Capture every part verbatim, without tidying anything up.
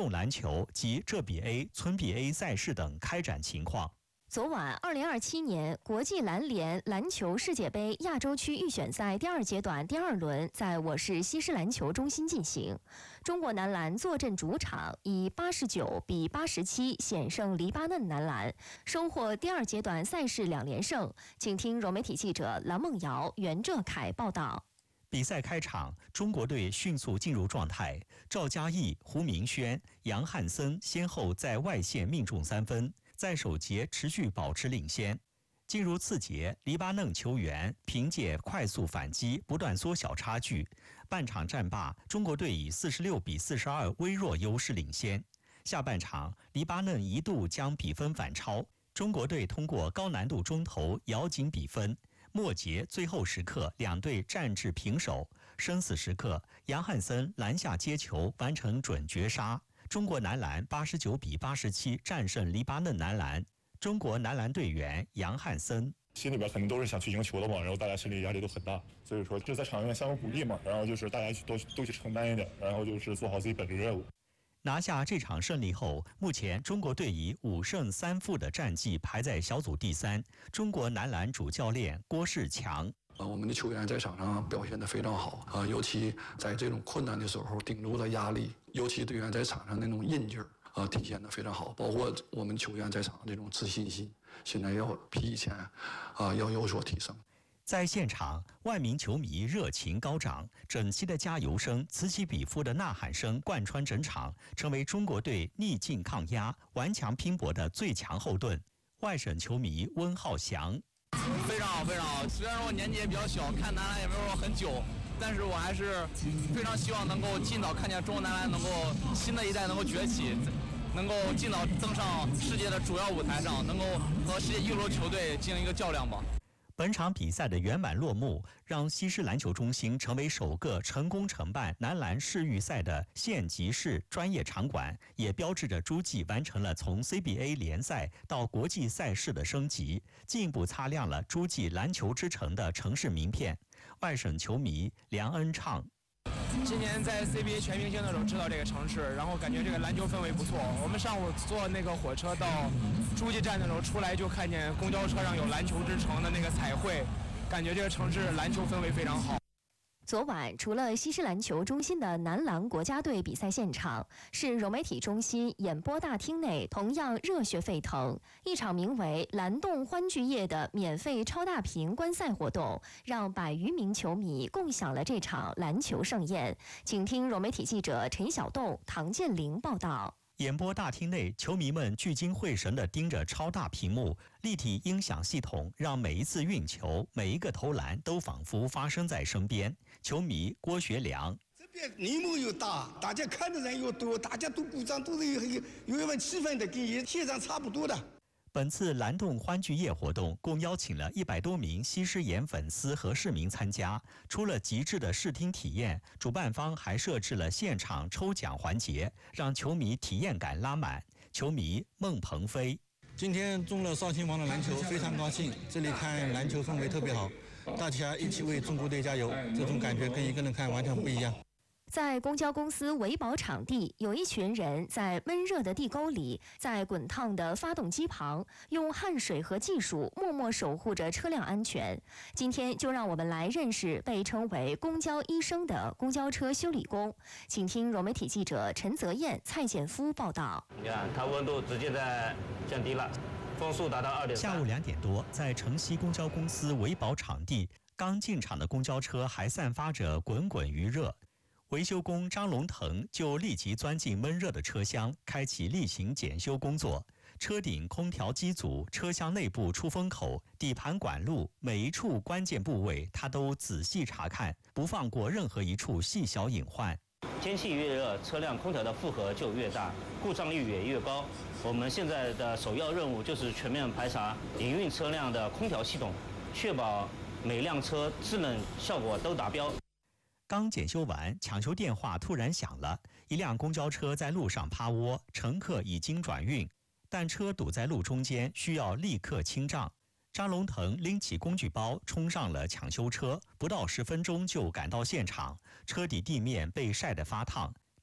动篮球及浙比 A、村比 A 赛事等开展情况。 昨晚，二零二七年国际篮联篮球世界杯亚洲区预选赛第二阶段第二轮在我市西施篮球中心进行。中国男篮坐镇主场，以八十九比八十七险胜黎巴嫩男篮，收获第二阶段赛事两连胜。请听融媒体记者蓝梦瑶、袁哲凯报道。 比赛开场，中国队迅速进入状态，赵嘉译、胡明轩、杨汉森先后在外线命中三分，在首节持续保持领先。进入次节，黎巴嫩球员凭借快速反击不断缩小差距，半场战罢，中国队以四十六比四十二微弱优势领先。下半场，黎巴嫩一度将比分反超，中国队通过高难度中投咬紧比分。末节最后时刻，两队战至平手。生死时刻，杨汉森篮下接球完成准绝杀。中国男篮八十九比八十七战胜黎巴嫩男篮。中国男篮队员杨汉森心里边肯定都是想去赢球的嘛，然后大家心理压力都很大，所以说就在场上相互鼓励嘛，然后就是大家去多都去承担一点，然后就是做好自己本职任务。 拿下这场胜利后，目前中国队以五胜三负的战绩排在小组第三。中国男篮主教练郭士强， 呃，我们的球员在场上表现得非常好啊、呃，尤其在这种困难的时候顶住了压力，尤其队员在场上那种韧劲儿啊，体现得非常好。包括我们球员在场这种自信心，现在要比以前啊、呃、要有所提升。 在现场，万名球迷热情高涨，整齐的加油声、此起彼伏的呐喊声贯穿整场，成为中国队逆境抗压、顽强拼搏的最强后盾。外省球迷温浩翔， 非常好，非常好。虽然我年纪也比较小，看男篮也没有说很久，但是我还是非常希望能够尽早看见中国男篮能够新的一代能够崛起，能够尽早登上世界的主要舞台上，能够和世界一流球队进行一个较量吧。 本场比赛的圆满落幕，让西施篮球中心成为首个成功承办男篮世预赛的县级市专业场馆，也标志着诸暨完成了从 C B A 联赛到国际赛事的升级，进一步擦亮了诸暨篮球之城的城市名片。外省球迷梁恩畅， 今年在 C B A 全明星的时候知道这个城市，然后感觉这个篮球氛围不错。我们上午坐那个火车到诸暨站的时候，出来就看见公交车上有篮球之城的那个彩绘，感觉这个城市篮球氛围非常好。 昨晚，除了西施篮球中心的男篮国家队比赛现场，市融媒体中心演播大厅内同样热血沸腾。一场名为“蓝洞欢聚夜”的免费超大屏观赛活动，让百余名球迷共享了这场篮球盛宴。请听融媒体记者陈晓栋、唐建玲报道。 演播大厅内，球迷们聚精会神地盯着超大屏幕，立体音响系统让每一次运球、每一个投篮都仿佛发生在身边。球迷郭学良， 这边规模又大，大家看的人又多，大家都鼓掌，都是有有有一份气氛的，跟现场差不多的。 本次蓝洞欢聚夜活动共邀请了一百多名西施岩粉丝和市民参加。除了极致的视听体验，主办方还设置了现场抽奖环节，让球迷体验感拉满。球迷孟鹏飞， 今天中了少卿王的篮球，非常高兴。这里看篮球氛围特别好，大家一起为中国队加油，这种感觉跟一个人看完全不一样。 在公交公司维保场地，有一群人在闷热的地沟里，在滚烫的发动机旁，用汗水和技术默默守护着车辆安全。今天就让我们来认识被称为公交医生的公交车修理工。请听融媒体记者陈泽燕、蔡建夫报道。 你看，它温度直接在降低了，风速达到二点三。 下午两点多，在城西公交公司维保场地，刚进场的公交车还散发着滚滚余热。维修工张龙腾就立即钻进闷热的车厢，开启例行检修工作。车顶空调机组、车厢内部出风口、底盘管路，每一处关键部位他都仔细查看，不放过任何一处细小隐患。 天气越热，车辆空调的负荷就越大，故障率也越高。我们现在的首要任务就是全面排查营运车辆的空调系统，确保每辆车制冷效果都达标。 刚检修完，抢修电话突然响了，一辆公交车在路上趴窝，乘客已经转运，但车堵在路中间，需要立刻清障。张龙腾拎起工具包冲上了抢修车，不到十分钟就赶到现场，车底地面被晒得发烫。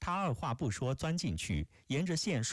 他二话不说钻进去，沿着线。